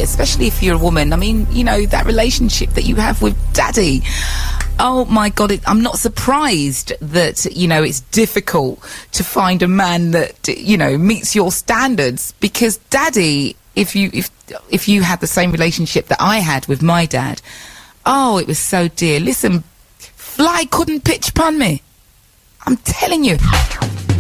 especially if you're a woman. I mean, you know, that relationship that you have with daddy. Oh my God, I'm not surprised that, you know, it's difficult to find a man that, you know, meets your standards, because daddy, if you had the same relationship that I had with my dad, oh, it was so dear. Listen, fly couldn't pitch upon me. I'm telling you.